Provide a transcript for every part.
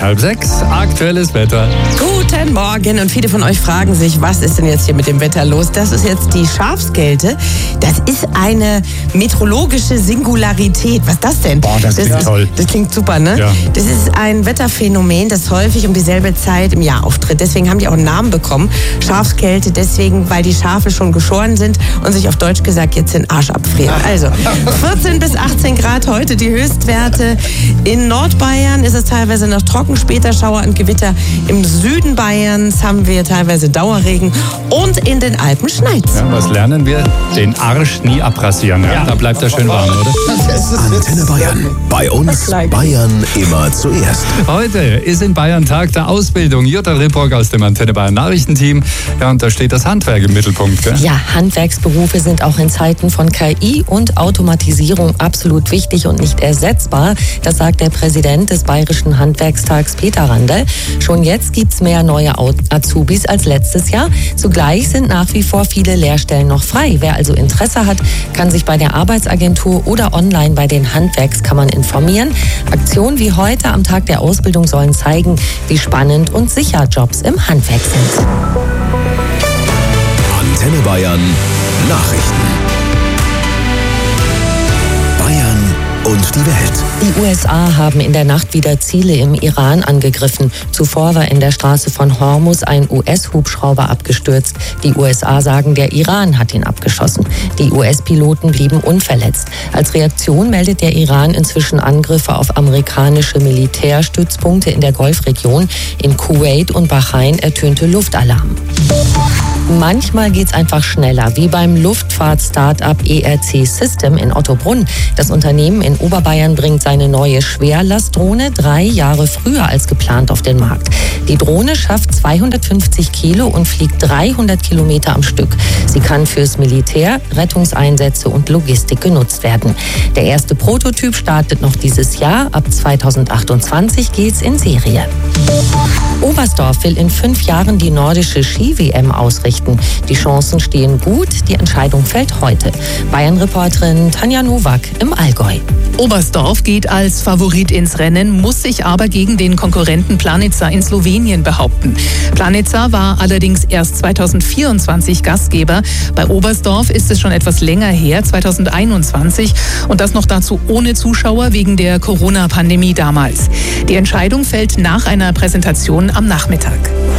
5:30, aktuelles Wetter. Guten Morgen und viele von euch fragen sich, was ist denn jetzt hier mit dem Wetter los? Das ist jetzt die Schafskälte. Das ist eine meteorologische Singularität. Was ist das denn? Boah, das klingt toll. Das klingt super, ne? Ja. Das ist ein Wetterphänomen, das häufig um dieselbe Zeit im Jahr auftritt. Deswegen haben die auch einen Namen bekommen. Schafskälte, deswegen, weil die Schafe schon geschoren sind und sich auf Deutsch gesagt jetzt den Arsch abfrieren. Also 14 bis 18 Grad heute die Höchstwerte. In Nordbayern ist es teilweise noch trocken, später Schauer und Gewitter. Im Süden Bayerns haben wir teilweise Dauerregen und in den Alpen schneit's. Ja, was lernen wir? Den Arsch nie abrasieren. Ja? Da bleibt er schön warm, oder? Antenne Bayern. Bei uns Bayern immer zuerst. Heute ist in Bayern Tag der Ausbildung. Jutta Ripprock aus dem Antenne Bayern Nachrichtenteam. Ja, und da steht das Handwerk im Mittelpunkt. Gell? Ja, Handwerksberufe sind auch in Zeiten von KI und Automatisierung absolut wichtig und nicht ersetzbar. Das sagt der Präsident des Bayerischen Handwerkstags Peter Randl. Schon jetzt gibt's mehr neue Azubis als letztes Jahr. Zugleich sind nach wie vor viele Lehrstellen noch frei. Wer also Interesse hat, kann sich bei der Arbeitsagentur oder online bei den Handwerkskammern informieren. Aktionen wie heute am Tag der Ausbildung sollen zeigen, wie spannend und sicher Jobs im Handwerk sind. Antenne Bayern Nachrichten. Bayern und die Welt. Die USA haben in der Nacht wieder Ziele im Iran angegriffen. Zuvor war in der Straße von Hormuz ein US-Hubschrauber abgestürzt. Die USA sagen, der Iran hat ihn abgeschossen. Die US-Piloten blieben unverletzt. Als Reaktion meldet der Iran inzwischen Angriffe auf amerikanische Militärstützpunkte in der Golfregion. In Kuwait und Bahrain ertönte Luftalarm. Manchmal geht's einfach schneller, wie beim Luftfahrt-Startup ERC System in Ottobrunn. Das Unternehmen in Oberbayern bringt seine neue Schwerlastdrohne 3 Jahre früher als geplant auf den Markt. Die Drohne schafft 250 Kilo und fliegt 300 Kilometer am Stück. Sie kann fürs Militär, Rettungseinsätze und Logistik genutzt werden. Der erste Prototyp startet noch dieses Jahr. Ab 2028 geht's in Serie. Oberstdorf will in 5 Jahren die nordische Ski-WM ausrichten. Die Chancen stehen gut, die Entscheidung fällt heute. Bayern-Reporterin Tanja Nowak im Allgäu. Oberstdorf geht als Favorit ins Rennen, muss sich aber gegen den Konkurrenten Planica in Slowenien behaupten. Planica war allerdings erst 2024 Gastgeber. Bei Oberstdorf ist es schon etwas länger her, 2021. Und das noch dazu ohne Zuschauer wegen der Corona-Pandemie damals. Die Entscheidung fällt nach einer Präsentation am Nachmittag.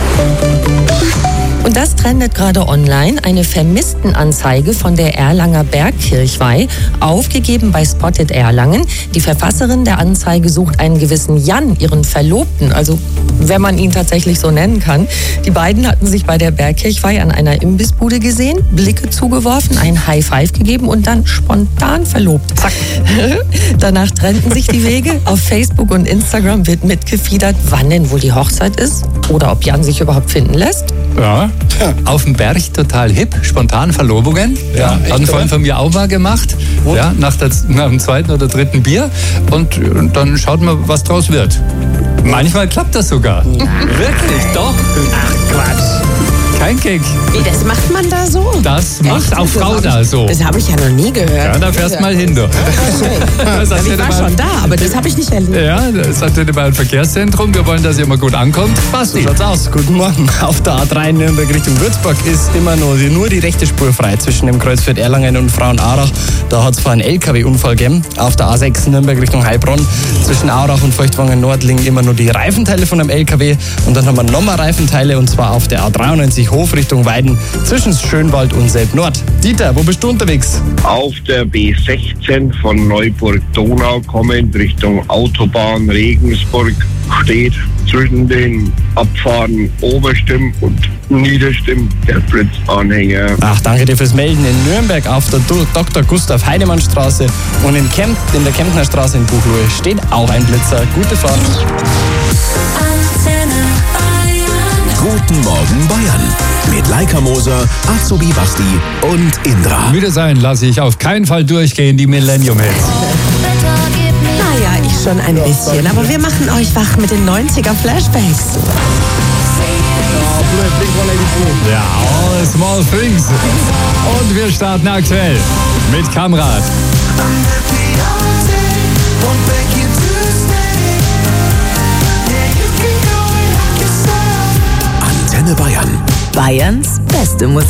Und das trendet gerade online. Eine Vermisstenanzeige von der Erlanger Bergkirchweih, aufgegeben bei Spotted Erlangen. Die Verfasserin der Anzeige sucht einen gewissen Jan, ihren Verlobten, also wenn man ihn tatsächlich so nennen kann. Die beiden hatten sich bei der Bergkirchweih an einer Imbissbude gesehen, Blicke zugeworfen, ein High Five gegeben und dann spontan verlobt. Zack. Danach trennten sich die Wege. Auf Facebook und Instagram wird mitgefiedert, wann denn wohl die Hochzeit ist oder ob Jan sich überhaupt finden lässt. Ja, auf dem Berg total hip, spontan Verlobungen. Ja, hat ein Freund von mir auch mal gemacht. Ja, nach dem 2. oder 3. Bier. Und dann schaut man, was draus wird. Manchmal klappt das sogar. Wirklich, doch. Ach Quatsch. Kein Gag. Wie, das macht man da so? Das macht auch Frau da so. Das habe ich ja noch nie gehört. Ja, da fährst mal hin, du. Ich war schon da, aber das habe ich nicht erlebt. Ja, das hat ja ein Verkehrszentrum. Wir wollen, dass ihr mal gut ankommt. So schaut's aus. Guten Morgen. Auf der A3 Nürnberg Richtung Würzburg ist immer nur die rechte Spur frei zwischen dem Kreuzviertel Erlangen und Frauenaurach. Da hat es vorhin einen LKW-Unfall gegeben. Auf der A6 Nürnberg Richtung Heilbronn zwischen Aurach und Feuchtwangen Nord liegen immer nur die Reifenteile von einem LKW. Und dann haben wir nochmal Reifenteile und zwar auf der A93 Hof Richtung Weiden zwischen Schönwald und Selb Nord. Dieter, wo bist du unterwegs? Auf der B16 von Neuburg-Donau kommend Richtung Autobahn Regensburg steht zwischen den Abfahrten Oberstimm und Niederstimm der Blitzanhänger. Ach, danke dir fürs Melden. In Nürnberg auf der Dr. Gustav Heinemann Straße und in der Kemptner Straße in Buchloe steht auch ein Blitzer. Gute Fahrt. Guten Morgen Bayern. Mit Laika Moser, Azubi Basti und Indra. Müde sein lasse ich auf keinen Fall durchgehen, die Millennium-Hits. Naja, ich schon ein bisschen. Aber wir machen euch wach mit den 90er Flashbacks. Ja, all small things. Und wir starten aktuell mit Kamrat. Bayern. Bayerns beste Musik.